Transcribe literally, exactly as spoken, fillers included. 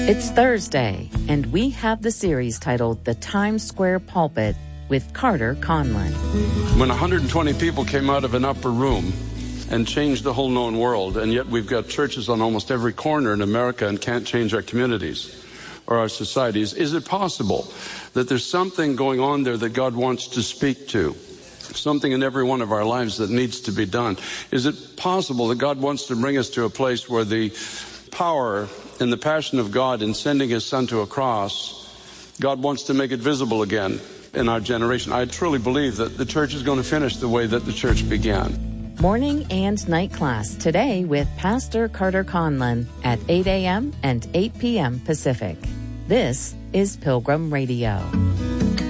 It's Thursday, and we have the series titled The Times Square Pulpit with Carter Conlon. When one hundred twenty people came out of an upper room and changed the whole known world, and yet we've got churches on almost every corner in America and can't change our communities or our societies, is it possible that there's something going on there that God wants to speak to? Something in every one of our lives that needs to be done. Is it possible that God wants to bring us to a place where the power and the passion of God in sending his son to a cross, God wants to make it visible again in our generation? I truly believe that the church is going to finish the way that the church began. Morning and night class today with Pastor Carter Conlon at eight a.m. and eight p.m. Pacific. This is Pilgrim Radio.